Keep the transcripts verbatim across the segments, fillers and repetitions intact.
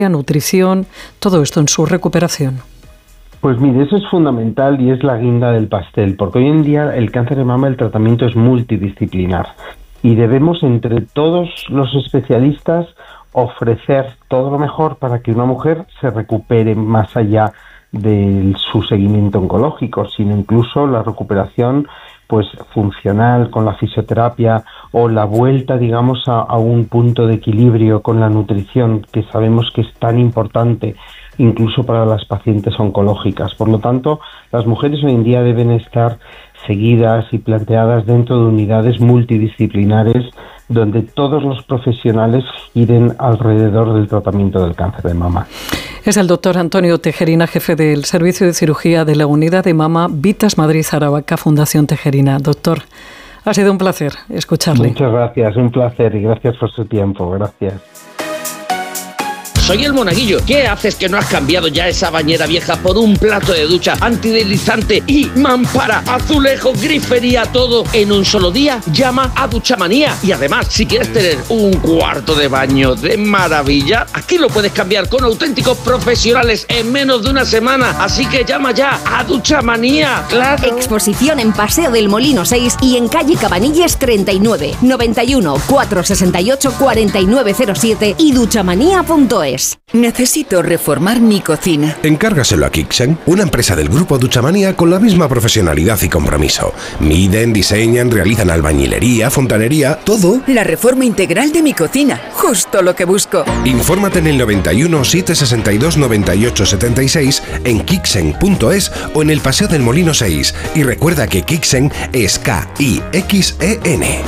nutrición, todo esto en su recuperación. Pues mire, eso es fundamental y es la guinda del pastel, porque hoy en día el cáncer de mama, el tratamiento es multidisciplinar y debemos entre todos los especialistas ofrecer todo lo mejor para que una mujer se recupere más allá de su seguimiento oncológico, sino incluso la recuperación pues funcional con la fisioterapia o la vuelta, digamos, a, a un punto de equilibrio con la nutrición, que sabemos que es tan importante incluso para las pacientes oncológicas. Por lo tanto, las mujeres hoy en día deben estar seguidas y planteadas dentro de unidades multidisciplinares donde todos los profesionales giren alrededor del tratamiento del cáncer de mama. Es el doctor Antonio Tejerina, jefe del Servicio de Cirugía de la Unidad de Mama Vitas Madrid Aravaca, Fundación Tejerina. Doctor, ha sido un placer escucharle. Muchas gracias, un placer y gracias por su tiempo. Gracias. Soy el Monaguillo. ¿Qué haces que no has cambiado ya esa bañera vieja por un plato de ducha antideslizante y mampara, azulejo, grifería, todo en un solo día? Llama a Duchamanía. Y además, si quieres tener un cuarto de baño de maravilla, aquí lo puedes cambiar con auténticos profesionales en menos de una semana. Así que llama ya a Duchamanía. ¡Claro! Exposición en Paseo del Molino seis y en calle Cabanilles treinta y nueve, noventa y uno, cuatrocientos sesenta y ocho, cuarenta y nueve cero siete y duchamanía punto es. Necesito reformar mi cocina. Encárgaselo a Kixen, una empresa del grupo Duchamanía con la misma profesionalidad y compromiso. Miden, diseñan, realizan albañilería, fontanería, todo. La reforma integral de mi cocina, justo lo que busco. Infórmate en el noventa y uno, setecientos sesenta y dos, noventa y ocho setenta y seis, en kixen punto es o en el Paseo del Molino seis. Y recuerda que Kixen es K I X E N.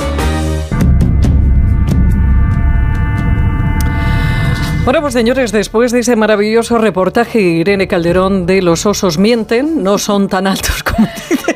Bueno, pues señores, después de ese maravilloso reportaje, Irene Calderón, de los osos mienten, no son tan altos como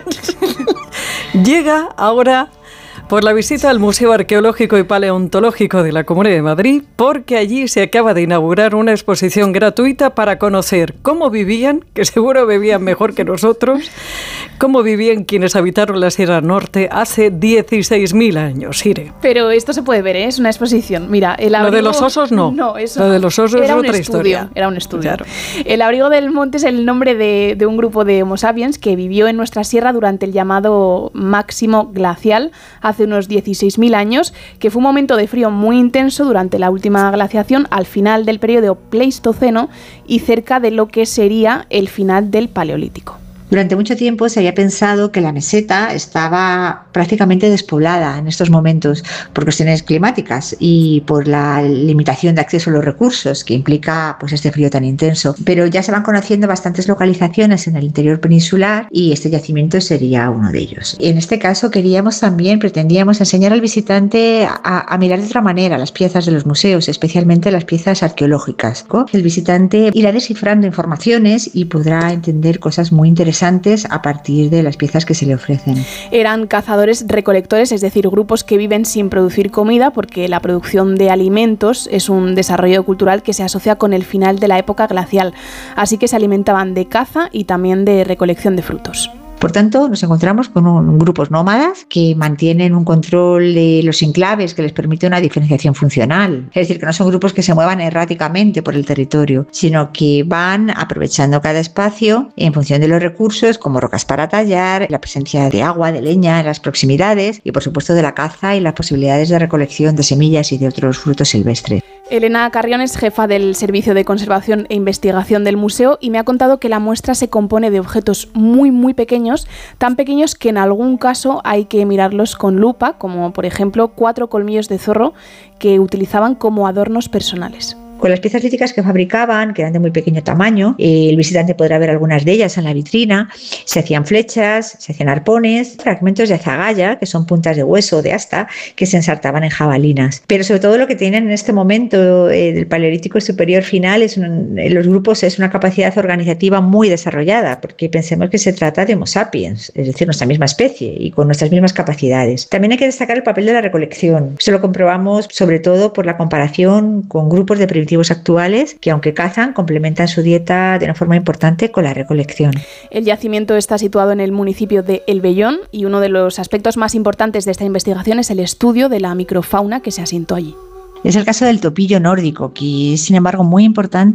dicen. Llega ahora por la visita al Museo Arqueológico y Paleontológico de la Comunidad de Madrid, porque allí se acaba de inaugurar una exposición gratuita para conocer cómo vivían, que seguro vivían mejor que nosotros, cómo vivían quienes habitaron la Sierra Norte hace dieciséis mil años, Ire. Pero esto se puede ver, ¿eh? Es una exposición. Mira, el abrigo... Lo de los osos no. No, eso Lo de los osos es otra estudio, historia. Era un estudio. Claro. El abrigo del monte es el nombre de, de un grupo de Homo sapiens que vivió en nuestra sierra durante el llamado máximo glacial hace unos dieciséis mil años, que fue un momento de frío muy intenso durante la última glaciación al final del periodo Pleistoceno y cerca de lo que sería el final del Paleolítico. Durante mucho tiempo se había pensado que la meseta estaba prácticamente despoblada en estos momentos por cuestiones climáticas y por la limitación de acceso a los recursos que implica pues este frío tan intenso. Pero ya se van conociendo bastantes localizaciones en el interior peninsular y este yacimiento sería uno de ellos. En este caso queríamos también, pretendíamos enseñar al visitante a, a mirar de otra manera las piezas de los museos, especialmente las piezas arqueológicas. El visitante irá descifrando informaciones y podrá entender cosas muy interesantes a partir de las piezas que se le ofrecen. Eran cazadores recolectores, es decir, grupos que viven sin producir comida, porque la producción de alimentos es un desarrollo cultural que se asocia con el final de la época glacial, así que se alimentaban de caza y también de recolección de frutos. Por tanto, nos encontramos con un, grupos nómadas que mantienen un control de los enclaves que les permite una diferenciación funcional. Es decir, que no son grupos que se muevan erráticamente por el territorio, sino que van aprovechando cada espacio en función de los recursos, como rocas para tallar, la presencia de agua, de leña en las proximidades y, por supuesto, de la caza y las posibilidades de recolección de semillas y de otros frutos silvestres. Elena Carrión es jefa del Servicio de Conservación e Investigación del museo y me ha contado que la muestra se compone de objetos muy muy pequeños, tan pequeños que en algún caso hay que mirarlos con lupa, como por ejemplo cuatro colmillos de zorro que utilizaban como adornos personales. Con las piezas líticas que fabricaban, que eran de muy pequeño tamaño, eh, el visitante podrá ver algunas de ellas en la vitrina. Se hacían flechas, se hacían arpones, fragmentos de azagaya, que son puntas de hueso o de asta, que se ensartaban en jabalinas. Pero sobre todo lo que tienen en este momento eh, del Paleolítico superior final, es un, en los grupos es una capacidad organizativa muy desarrollada, porque pensemos que se trata de Homo sapiens, es decir, nuestra misma especie y con nuestras mismas capacidades. También hay que destacar el papel de la recolección. Eso lo comprobamos sobre todo por la comparación con grupos de primitivos actuales que, aunque cazan, complementan su dieta de una forma importante con la recolección. El yacimiento está situado en el municipio de El Vellón y uno de los aspectos más importantes de esta investigación es el estudio de la microfauna que se asentó allí. Es el caso del topillo nórdico, que es sin embargo muy importante